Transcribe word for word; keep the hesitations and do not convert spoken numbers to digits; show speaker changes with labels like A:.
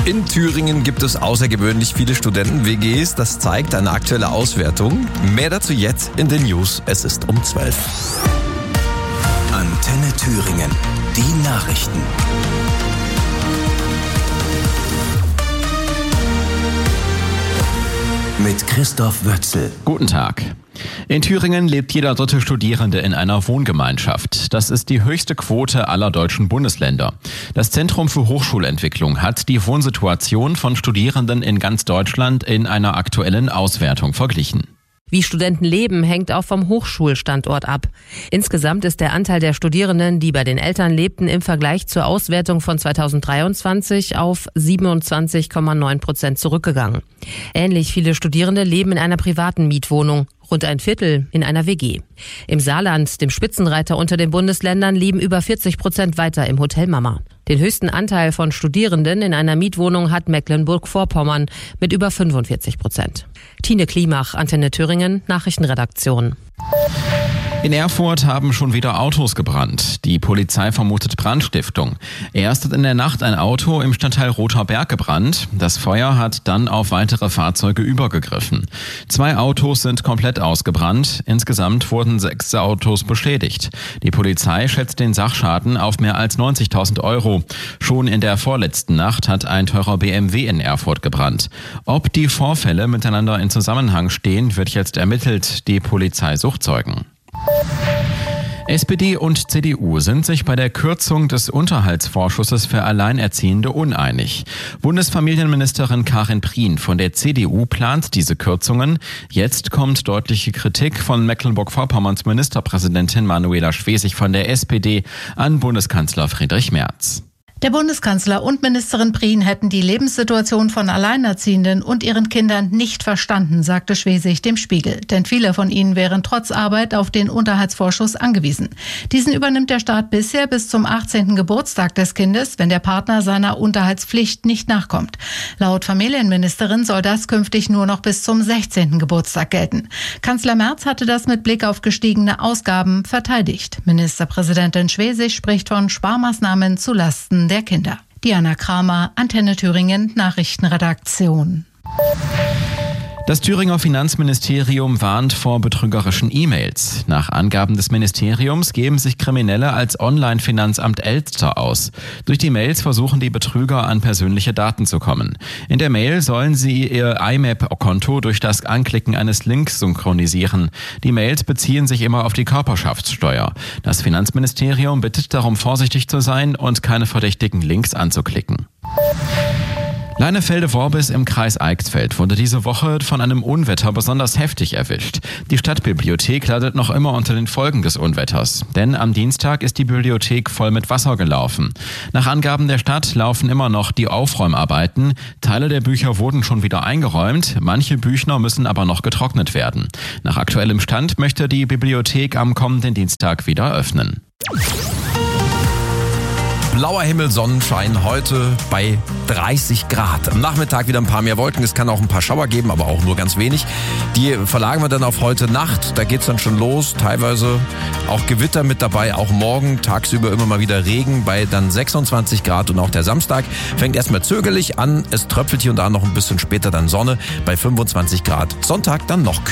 A: In Thüringen gibt es außergewöhnlich viele Studenten-W Gs. Das zeigt eine aktuelle Auswertung. Mehr dazu jetzt in den News. Es ist um zwölf.
B: Antenne Thüringen. Die Nachrichten. Mit Christoph Wötzel.
C: Guten Tag. In Thüringen lebt jeder dritte Studierende in einer Wohngemeinschaft. Das ist die höchste Quote aller deutschen Bundesländer. Das Zentrum für Hochschulentwicklung hat die Wohnsituation von Studierenden in ganz Deutschland in einer aktuellen Auswertung verglichen.
D: Wie Studenten leben, hängt auch vom Hochschulstandort ab. Insgesamt ist der Anteil der Studierenden, die bei den Eltern lebten, im Vergleich zur Auswertung von zweitausenddreiundzwanzig auf siebenundzwanzig Komma neun Prozent zurückgegangen. Ähnlich viele Studierende leben in einer privaten Mietwohnung. Rund ein Viertel in einer W G. Im Saarland, dem Spitzenreiter unter den Bundesländern, leben über vierzig Prozent weiter im Hotel Mama. Den höchsten Anteil von Studierenden in einer Mietwohnung hat Mecklenburg-Vorpommern mit über fünfundvierzig Prozent. Tine Klimach, Antenne Thüringen, Nachrichtenredaktion.
C: In Erfurt haben schon wieder Autos gebrannt. Die Polizei vermutet Brandstiftung. Erst hat in der Nacht ein Auto im Stadtteil Rother Berg gebrannt. Das Feuer hat dann auf weitere Fahrzeuge übergegriffen. Zwei Autos sind komplett ausgebrannt. Insgesamt wurden sechs Autos beschädigt. Die Polizei schätzt den Sachschaden auf mehr als neunzigtausend Euro. Schon in der vorletzten Nacht hat ein teurer B M W in Erfurt gebrannt. Ob die Vorfälle miteinander in Zusammenhang stehen, wird jetzt ermittelt. Die Polizei sucht Zeugen. S P D und C D U sind sich bei der Kürzung des Unterhaltsvorschusses für Alleinerziehende uneinig. Bundesfamilienministerin Karin Prien von der C D U plant diese Kürzungen. Jetzt kommt deutliche Kritik von Mecklenburg-Vorpommerns Ministerpräsidentin Manuela Schwesig von der S P D an Bundeskanzler Friedrich Merz.
E: Der Bundeskanzler und Ministerin Prien hätten die Lebenssituation von Alleinerziehenden und ihren Kindern nicht verstanden, sagte Schwesig dem Spiegel. Denn viele von ihnen wären trotz Arbeit auf den Unterhaltsvorschuss angewiesen. Diesen übernimmt der Staat bisher bis zum achtzehnten Geburtstag des Kindes, wenn der Partner seiner Unterhaltspflicht nicht nachkommt. Laut Familienministerin soll das künftig nur noch bis zum sechzehnten Geburtstag gelten. Kanzler Merz hatte das mit Blick auf gestiegene Ausgaben verteidigt. Ministerpräsidentin Schwesig spricht von Sparmaßnahmen zulasten der Kinder. Diana Kramer, Antenne Thüringen, Nachrichtenredaktion.
C: Das Thüringer Finanzministerium warnt vor betrügerischen E-Mails. Nach Angaben des Ministeriums geben sich Kriminelle als Online-Finanzamt Elster aus. Durch die Mails versuchen die Betrüger an persönliche Daten zu kommen. In der Mail sollen sie ihr I M A P-Konto durch das Anklicken eines Links synchronisieren. Die Mails beziehen sich immer auf die Körperschaftssteuer. Das Finanzministerium bittet darum, vorsichtig zu sein und keine verdächtigen Links anzuklicken. Leinefelde-Worbis im Kreis Eichsfeld wurde diese Woche von einem Unwetter besonders heftig erwischt. Die Stadtbibliothek leidet noch immer unter den Folgen des Unwetters. Denn am Dienstag ist die Bibliothek voll mit Wasser gelaufen. Nach Angaben der Stadt laufen immer noch die Aufräumarbeiten. Teile der Bücher wurden schon wieder eingeräumt. Manche Bücher müssen aber noch getrocknet werden. Nach aktuellem Stand möchte die Bibliothek am kommenden Dienstag wieder öffnen.
A: Blauer Himmel, Sonnenschein, heute bei dreißig Grad. Am Nachmittag wieder ein paar mehr Wolken. Es kann auch ein paar Schauer geben, aber auch nur ganz wenig. Die verlagern wir dann auf heute Nacht. Da geht's dann schon los. Teilweise auch Gewitter mit dabei. Auch morgen tagsüber immer mal wieder Regen bei dann sechsundzwanzig Grad. Und auch der Samstag fängt erstmal zögerlich an. Es tröpfelt hier und da noch ein bisschen später dann Sonne bei fünfundzwanzig Grad. Sonntag dann noch kühl.